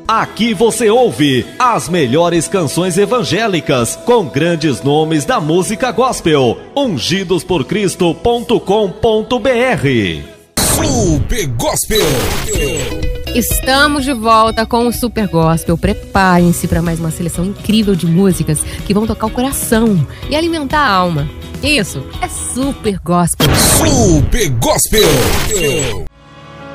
Aqui você ouve as melhores canções evangélicas com grandes nomes da música gospel. ungidosporcristo.com.br. Super Gospel. Estamos de volta com o Super Gospel. Preparem-se para mais uma seleção incrível de músicas que vão tocar o coração e alimentar a alma. Isso é Super Gospel. Super Gospel.